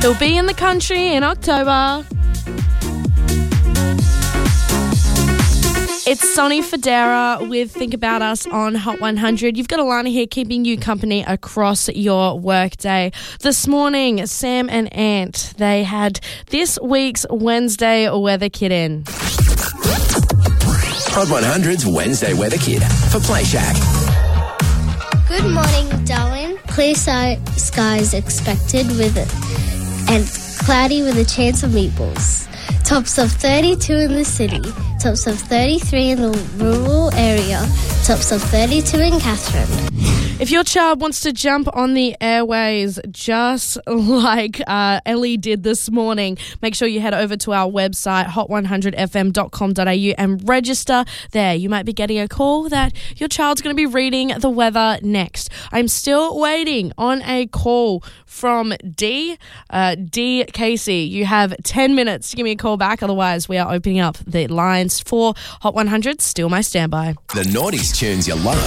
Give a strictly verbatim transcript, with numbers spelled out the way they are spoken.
He'll be in the country in October. It's Sonny Fodera with Think About Us on Hot one hundred. You've got Alana here keeping you company across your workday. This morning, Sam and Ant, they had this week's Wednesday Weather Kit in. Hot one hundred's Wednesday Weather Kit for Play Shack. Good morning, Darwin. Clear si- skies expected with and cloudy with a chance of meatballs. Tops of thirty-two in the city, tops of thirty-three in the rural area, tops of thirty-two in Catherine. If your child wants to jump on the airways just like uh, Ellie did this morning, make sure you head over to our website, hot one hundred f m dot com dot a u, and register there. You might be getting a call that your child's going to be reading the weather next. I'm still waiting on a call from D. Uh, D. Casey, you have ten minutes to give me a call back. Otherwise, we are opening up the lines for Hot one hundred. Still my standby. The naughties tunes you love.